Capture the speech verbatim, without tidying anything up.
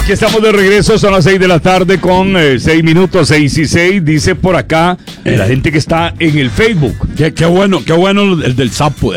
Aquí estamos de regreso, son las seis de la tarde con eh, seis minutos, seis y seis. Dice por acá eh. la gente que está en el Facebook. Qué, qué bueno, qué bueno el del sapo.